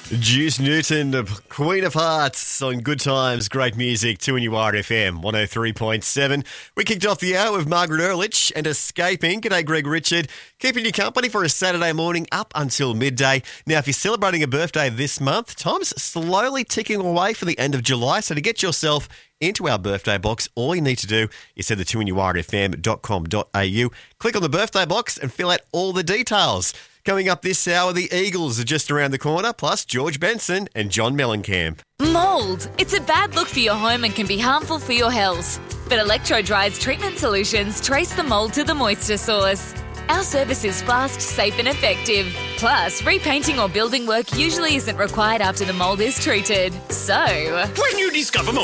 Juice Newton, the Queen of Hearts on Good Times, great music, 2NURFM 103.7. We kicked off the hour with Margaret Ehrlich and Escaping. G'day, Greg Richard. Keeping you company for a Saturday morning up until midday. Now, if you're celebrating a birthday this month, time's slowly ticking away for the end of July. So to get yourself into our birthday box, all you need to do is head to 2NURFM.com.au, click on the birthday box and fill out all the details. Coming up this hour, the Eagles are just around the corner, plus George Benson and John Mellencamp. Mould. It's a bad look for your home and can be harmful for your health. But Electro-Dry's treatment solutions trace the mould to the moisture source. Our service is fast, safe and effective. Plus, repainting or building work usually isn't required after the mould is treated. So, when you discover mold